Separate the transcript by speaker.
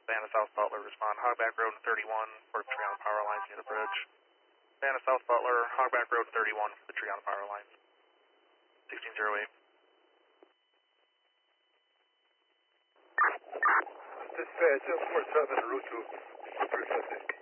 Speaker 1: Savannah South Butler, respond Hogback Road and 31 for the tree on the power lines near the bridge. Savannah South Butler, Hogback Road and 31 for the tree on the power lines. 1608.
Speaker 2: Dispatch, 47 en route to Route 350.